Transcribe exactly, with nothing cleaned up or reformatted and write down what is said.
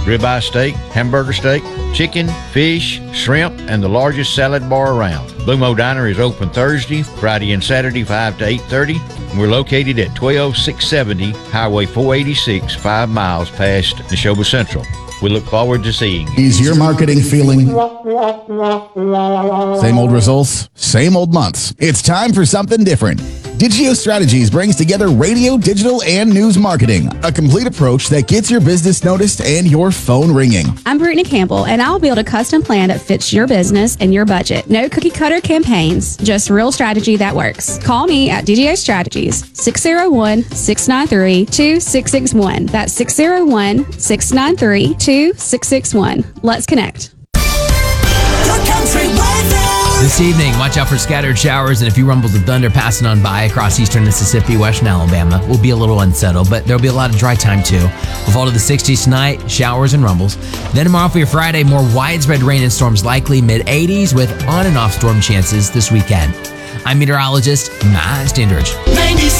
ribeye steak, hamburger steak, chicken, fish, shrimp, and the largest salad bar around. Blue Mo Diner is open Thursday, Friday, and Saturday, five to eight thirty. We're located at twelve six seventy Highway four eighty-six, five miles past Neshoba Central. We look forward to seeing you. Is your marketing feeling same old results, same old months? It's time for something different. Digio Strategies brings together radio, digital, and news marketing. A complete approach that gets your business noticed and your phone ringing. I'm Brittany Campbell, and I'll build a custom plan that fits your business and your budget. No cookie cutter campaigns, just real strategy that works. Call me at Digio Strategies, six oh one, six nine three, two six six one. That's six oh one, six nine three, two six six one. Let's connect. This evening, watch out for scattered showers and a few rumbles of thunder passing on by across eastern Mississippi, western Alabama. We'll be a little unsettled, but there'll be a lot of dry time too. We'll fall to the sixties tonight, showers and rumbles. Then tomorrow for your Friday, more widespread rain and storms likely, mid eighties with on and off storm chances this weekend. I'm meteorologist Matt Standridge.